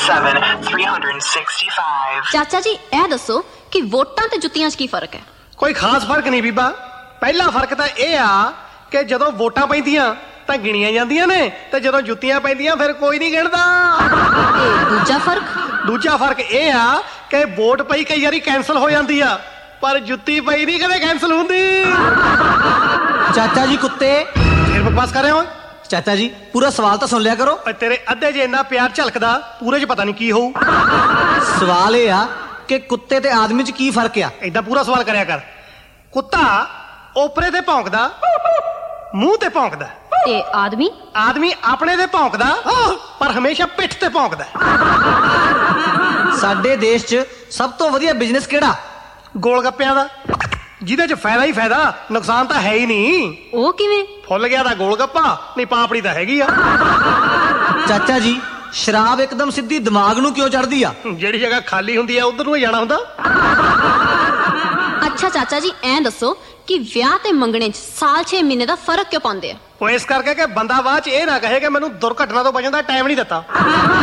737-365। ਚਾਚਾ ਜੀ ਇਹ ਦੱਸੋ ਕਿ ਵੋਟਾਂ ਤੇ ਜੁੱਤੀਆਂ 'ਚ ਕੀ ਫਰਕ ਹੈ? ਕੋਈ ਖਾਸ ਫਰਕ ਨਹੀਂ ਬੀਬਾ। ਪਹਿਲਾ ਫਰਕ ਤਾਂ ਇਹ ਆ ਕਿ ਜਦੋਂ ਵੋਟਾਂ ਪੈਂਦੀਆਂ ਤਾਂ ਗਿਣੀਆਂ ਜਾਂਦੀਆਂ ਨੇ, ਤੇ ਜਦੋਂ ਜੁੱਤੀਆਂ ਪੈਂਦੀਆਂ ਫਿਰ ਕੋਈ ਨਹੀਂ ਗਿਣਦਾ। ਤੇ ਦੂਜਾ ਫਰਕ ਇਹ ਆ ਕਿ ਵੋਟ ਪਈ ਕਈ ਵਾਰੀ ਕੈਂਸਲ ਹੋ ਜਾਂਦੀ ਆ, ਪਰ ਜੁੱਤੀ ਪਈ ਨਹੀਂ ਕਦੇ ਕੈਂਸਲ ਹੁੰਦੀ। ਚਾਚਾ ਜੀ ਕੁੱਤੇ ਫਿਰ ਬਕਵਾਸ ਕਰ ਰਹੇ ਹੋ। ਚਾਚਾ ਜੀ ਪੂਰਾ ਸਵਾਲ ਤਾਂ ਸੁਣ ਲਿਆ ਕਰੋ। ਤੇਰੇ ਅੱਧੇ ਜੇ ਇੰਨਾ ਪਿਆਰ ਝਲਕਦਾ, ਪੂਰੇ 'ਚ ਪਤਾ ਨਹੀਂ ਕੀ ਹੋਊ। ਸਵਾਲ ਇਹ ਆ ਕਿ ਕੁੱਤੇ ਤੇ ਆਦਮੀ 'ਚ ਕੀ ਫਰਕ ਆ? ਏਦਾਂ ਪੂਰਾ ਸਵਾਲ ਕਰਿਆ ਕਰ। ਕੁੱਤਾ ਓਪਰੇ ਤੇ ਭੌਂਕਦਾ, ਮੂੰਹ ਤੇ ਭੌਂਕਦਾ, ਤੇ ਆਦਮੀ ਆਪਣੇ ਤੇ ਭੌਂਕਦਾ, ਪਰ ਹਮੇਸ਼ਾ ਪਿੱਠ ਤੇ ਭੌਂਕਦਾ। ਸਾਡੇ ਦੇਸ਼ 'ਚ ਸਭ ਤੋਂ ਵਧੀਆ ਬਿਜ਼ਨਸ ਕਿਹੜਾ? ਗੋਲ ਗੱਪਿਆਂ ਦਾ, ਜਿਹਦੇ 'ਚ ਫਾਇਦਾ ਹੀ ਫਾਇਦਾ, ਨੁਕਸਾਨ ਤਾਂ ਹੈ ਹੀ ਨਹੀਂ। ਉਹ ਕਿਵੇਂ? ਫੁੱਲ ਗਿਆ ਤਾਂ ਗੋਲ ਗੱਪਾ, ਨਹੀਂ ਪਾਪੜੀ ਤਾਂ ਹੈਗੀ ਆ। ਚਾਚਾ ਜੀ ਸ਼ਰਾਬ ਇੱਕਦਮ ਸਿੱਧੀ ਦਿਮਾਗ ਨੂੰ ਕਿਉਂ ਚੜਦੀ ਆ? ਜਿਹੜੀ ਜਗ੍ਹਾ ਖਾਲੀ ਹੁੰਦੀ ਆ ਉਧਰ ਨੂੰ ਹੀ ਜਾਣਾ ਹੁੰਦਾ। ਅੱਛਾ ਚਾਚਾ ਜੀ ਐਂ ਦੱਸੋ ਕਿ ਵਿਆਹ ਤੇ ਮੰਗਣੇ 'ਚ ਸਾਲ 6 ਮਹੀਨੇ ਦਾ ਫਰਕ ਕਿਉਂ ਪਾਉਂਦੇ ਆ? ਉਹ ਇਸ ਕਰਕੇ ਕਿ ਬੰਦਾ ਬਾਅਦ 'ਚ ਇਹ ਨਾ ਕਹੇ ਕਿ ਮੈਨੂੰ ਦੁਰਘਟਨਾ ਤੋਂ ਬਚਣ ਦਾ ਟਾਈਮ ਨਹੀਂ ਦਿੱਤਾ।